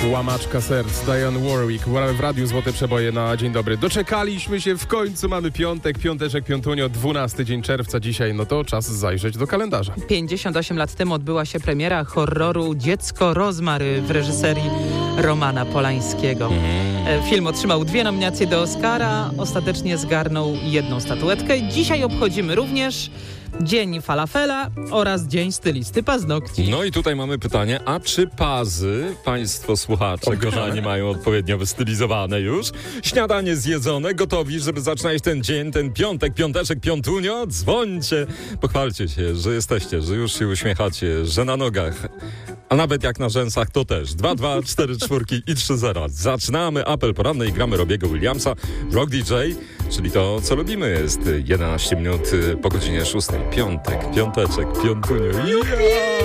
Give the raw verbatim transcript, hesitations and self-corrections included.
Łamaczka serc, Dionne Warwick w Radiu Złote Przeboje na Dzień Dobry. Doczekaliśmy się, w końcu mamy piątek, piąteczek, piątunio, dwunasty dzień czerwca dzisiaj, no to czas zajrzeć do kalendarza. pięćdziesiąt osiem lat temu odbyła się premiera horroru Dziecko Rozmary w reżyserii Romana Polańskiego. Film otrzymał dwie nominacje do Oscara, ostatecznie zgarnął jedną statuetkę. Dzisiaj obchodzimy również Dzień Falafela oraz Dzień Stylisty Paznokci. No i tutaj mamy pytanie, a czy pazy państwo słuchacze, kochani, mają odpowiednio wystylizowane już? Śniadanie zjedzone, gotowi, żeby zaczynać ten dzień, ten piątek, piąteczek, piątunio? Dzwońcie, pochwalcie się, że jesteście, że już się uśmiechacie, że na nogach, a nawet jak na rzęsach, to też. dwa, dwa, cztery, cztery i trzy zero. Zaczynamy apel poranny i gramy Robiego Williamsa, Rock D J, czyli to, co lubimy. Jest jedenaście minut po godzinie szóstej. Piątek, piąteczek, piątunio. Yeah!